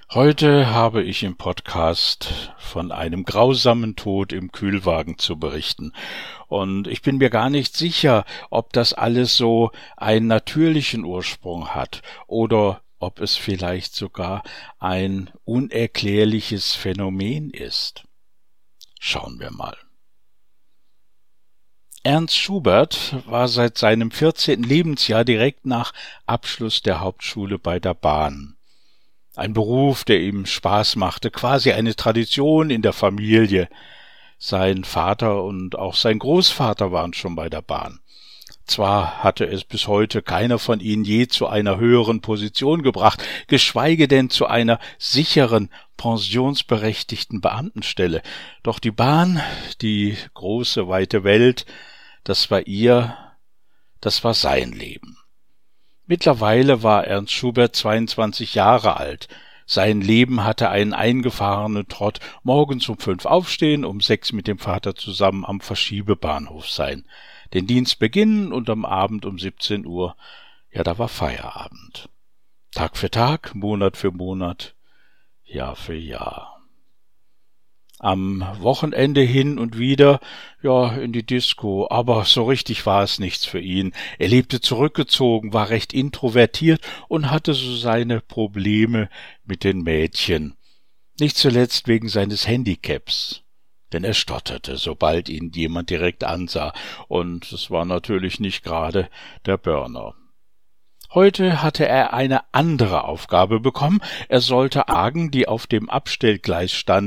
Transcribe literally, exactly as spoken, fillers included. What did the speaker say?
Heute habe ich im Podcast von einem grausamen Tod im Kühlwagen zu berichten. Und ich bin mir gar nicht sicher, ob das alles so einen natürlichen Ursprung hat oder ob es vielleicht sogar ein unerklärliches Phänomen ist. Schauen wir mal. Ernst Schubert war seit seinem vierzehnten Lebensjahr direkt nach Abschluss der Hauptschule bei der Bahn. Ein Beruf, der ihm Spaß machte, quasi eine Tradition in der Familie. Sein Vater und auch sein Großvater waren schon bei der Bahn. Zwar hatte es bis heute keiner von ihnen je zu einer höheren Position gebracht, geschweige denn zu einer sicheren, pensionsberechtigten Beamtenstelle. Doch die Bahn, die große, weite Welt, das war ihr, das war sein Leben. Mittlerweile war Ernst Schubert zweiundzwanzig Jahre alt. Sein Leben hatte einen eingefahrenen Trott. Morgens um fünf aufstehen, um sechs mit dem Vater zusammen am Verschiebebahnhof sein. Den Dienst beginnen und am Abend um siebzehn Uhr, ja, da war Feierabend. Tag für Tag, Monat für Monat, Jahr für Jahr. Am Wochenende hin und wieder, ja, in die Disco, aber so richtig war es nichts für ihn. Er lebte zurückgezogen, war recht introvertiert und hatte so seine Probleme mit den Mädchen. Nicht zuletzt wegen seines Handicaps. Denn er stotterte, sobald ihn jemand direkt ansah, und es war natürlich nicht gerade der Burner. Heute hatte er eine andere Aufgabe bekommen. Er sollte Wagen, die auf dem Abstellgleis standen,